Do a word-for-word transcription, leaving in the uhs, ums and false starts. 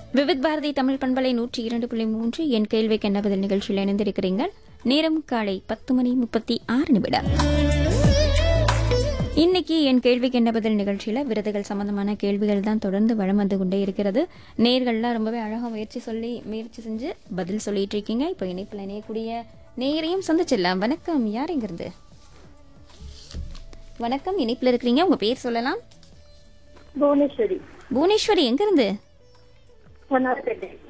விவித் பாரதி தமிழ் பண்பலை நூற்றி இரண்டு புள்ளி மூன்று என் கேள்விக்கு என்ன பதில் நிகழ்ச்சியில் இணைந்திருக்கிறீர்கள். நேரம் காலை பத்து மணி முப்பத்தி ஆறு நிமிடம். இன்னைக்கு என் கேள்விக்கு என்ன பதில் நிகழ்ச்சியில விருதுகள் சம்பந்தமான கேள்விகள் தான் தொடர்ந்து வளம் வந்து கொண்டே இருக்கிறது. நேர்கள்லாம் ரொம்பவே அழகா முயற்சி சொல்லி முயற்சி செஞ்சு பதில் சொல்லிட்டு இருக்கீங்க. இப்போ இணைப்பில் இணையக்கூடிய நேரையும் சந்திச்சிடலாம். வணக்கம், யார் எங்கிருந்து? வணக்கம், இணைப்பில் இருக்கிறீங்க, உங்க பேர் சொல்லலாம். புவனேஸ்வரி. புவனேஸ்வரி எங்கிருந்து? பொன்னார்பேட்டை.